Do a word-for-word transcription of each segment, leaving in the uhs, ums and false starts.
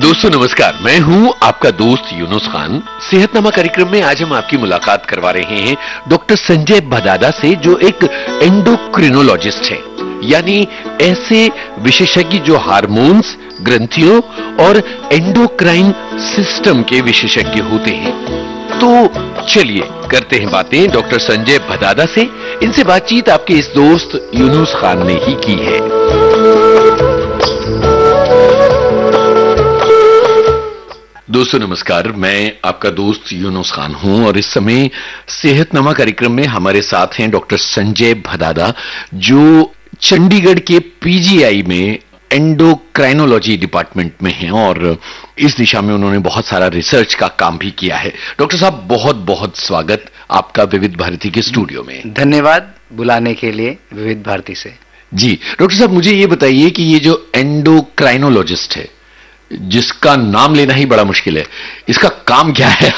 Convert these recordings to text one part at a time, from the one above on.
दोस्तों नमस्कार, मैं हूं आपका दोस्त यूनुस खान। सेहतनामा कार्यक्रम में आज हम आपकी मुलाकात करवा रहे हैं डॉक्टर संजय भदादा से, जो एक एंडोक्रिनोलॉजिस्ट है, यानी ऐसे विशेषज्ञ जो हार्मोन्स, ग्रंथियों और एंडोक्राइन सिस्टम के विशेषज्ञ होते हैं। तो चलिए करते हैं बातें डॉक्टर संजय भदादा से। इनसे बातचीत आपके इस दोस्त यूनुस खान ने ही की है। दोस्तों नमस्कार, मैं आपका दोस्त यूनुस खान हूं और इस समय सेहतनामा कार्यक्रम में हमारे साथ हैं डॉक्टर संजय भदादा, जो चंडीगढ़ के पीजीआई में एंडोक्राइनोलॉजी डिपार्टमेंट में हैं और इस दिशा में उन्होंने बहुत सारा रिसर्च का काम भी किया है। डॉक्टर साहब, बहुत बहुत स्वागत आपका विविध भारती के स्टूडियो में। धन्यवाद बुलाने के लिए विविध भारती से। जी डॉक्टर साहब, मुझे ये बताइए कि ये जो एंडोक्राइनोलॉजिस्ट है, जिसका नाम लेना ही बड़ा मुश्किल है, इसका काम क्या है?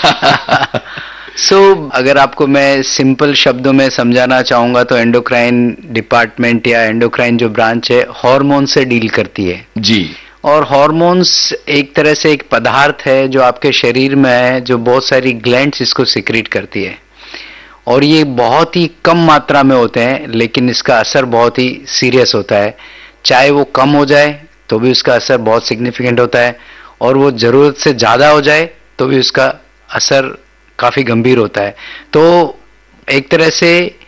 सो so, अगर आपको मैं सिंपल शब्दों में समझाना चाहूंगा तो एंडोक्राइन डिपार्टमेंट या एंडोक्राइन जो ब्रांच है हार्मोन से डील करती है जी। और हार्मोन्स एक तरह से एक पदार्थ है जो आपके शरीर में है, जो बहुत सारी ग्लैंड्स इसको सिक्रीट करती है और ये बहुत ही कम मात्रा में होते हैं, लेकिन इसका असर बहुत ही सीरियस होता है। चाहे वो कम हो जाए तो भी उसका असर बहुत सिग्निफिकेंट होता है और वो जरूरत से ज्यादा हो जाए तो भी उसका असर काफी गंभीर होता है। तो एक तरह से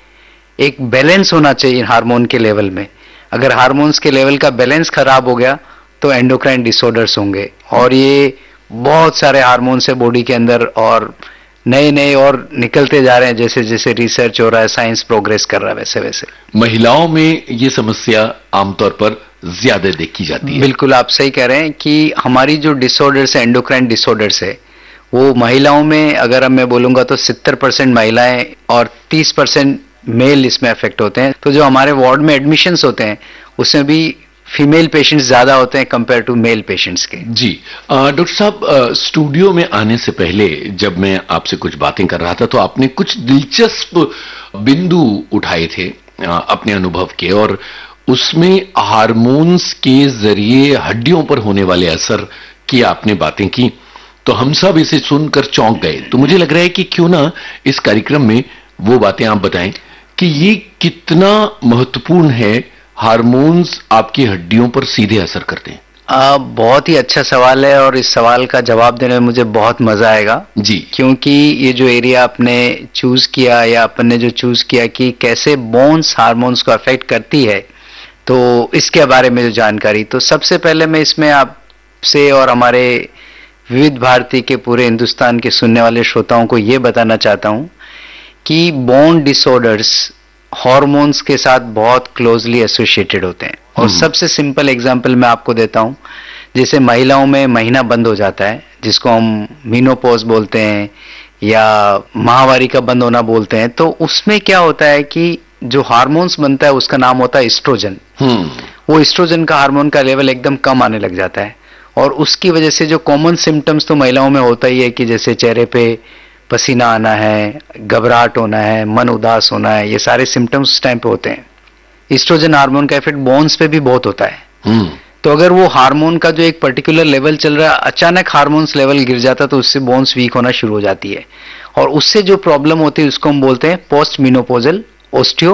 एक बैलेंस होना चाहिए हार्मोन के लेवल में। अगर हार्मोन्स के लेवल का बैलेंस खराब हो गया तो एंडोक्राइन डिसऑर्डर्स होंगे और ये बहुत सारे हार्मोन्स है बॉडी के अंदर और नए नए और निकलते जा रहे हैं। जैसे जैसे रिसर्च हो रहा है, साइंस प्रोग्रेस कर रहा है, वैसे वैसे महिलाओं में ये समस्या आमतौर पर ज्यादा देखी जाती है। बिल्कुल आप सही कह रहे हैं कि हमारी जो डिसऑर्डर्स है, एंडोक्राइन डिसऑर्डर्स है, वो महिलाओं में अगर मैं बोलूंगा तो सत्तर परसेंट महिलाएं और तीस परसेंट मेल इसमें अफेक्ट होते हैं। तो जो हमारे वार्ड में एडमिशंस होते हैं उसमें भी फीमेल पेशेंट्स ज्यादा होते हैं कंपेयर टू मेल पेशेंट्स के। जी डॉक्टर साहब, स्टूडियो में आने से पहले जब मैं आपसे कुछ बातें कर रहा था तो आपने कुछ दिलचस्प बिंदु उठाए थे आ, अपने अनुभव के, और उसमें हार्मोन्स के जरिए हड्डियों पर होने वाले असर की आपने बातें की, तो हम सब इसे सुनकर चौंक गए। तो मुझे लग रहा है कि क्यों ना इस कार्यक्रम में वो बातें आप बताएं कि ये कितना महत्वपूर्ण है, हार्मोन्स आपकी हड्डियों पर सीधे असर करते हैं। आ, बहुत ही अच्छा सवाल है और इस सवाल का जवाब देने में मुझे बहुत मजा आएगा जी, क्योंकि ये जो एरिया आपने चूज किया या अपन ने जो चूज किया कि कैसे बोन्स हार्मोन्स को अफेक्ट करती है, तो इसके बारे में जो जानकारी, तो सबसे पहले मैं इसमें आपसे और हमारे विविध भारती के पूरे हिंदुस्तान के सुनने वाले श्रोताओं को ये बताना चाहता हूं कि बोन डिसऑर्डर्स हार्मोन्स के साथ बहुत क्लोजली एसोसिएटेड होते हैं। और सबसे सिंपल एग्जांपल मैं आपको देता हूं, जैसे महिलाओं में महीना बंद हो जाता है, जिसको हम मीनोपॉज बोलते हैं या माहवारी का बंद होना बोलते हैं, तो उसमें क्या होता है कि जो हार्मोन्स बनता है उसका नाम होता है एस्ट्रोजन। वो एस्ट्रोजन का हार्मोन का लेवल एकदम कम आने लग जाता है और उसकी वजह से जो कॉमन सिम्टम्स तो महिलाओं में होता ही है कि जैसे चेहरे पे पसीना आना है, घबराहट होना है, मन उदास होना है, ये सारे सिम्टम्स उस टाइम पे होते हैं। एस्ट्रोजन हार्मोन का इफेक्ट बोन्स पे भी बहुत होता है। तो अगर वो हार्मोन का जो एक पर्टिकुलर लेवल चल रहा है, अचानक हार्मोन्स लेवल गिर जाता तो उससे बोन्स वीक होना शुरू हो जाती है और उससे जो प्रॉब्लम होती है उसको हम बोलते हैं पोस्ट मीनोपोजल ऑस्टियो